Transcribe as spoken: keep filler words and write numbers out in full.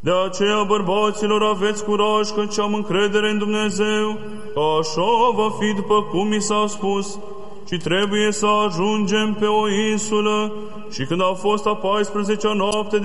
De aceea, bărbaților, aveți curaj, căci am încredere în Dumnezeu, că așa va fi după cum mi s-a spus, și trebuie să ajungem pe o insulă. Și când a fost a paisprezecea noapte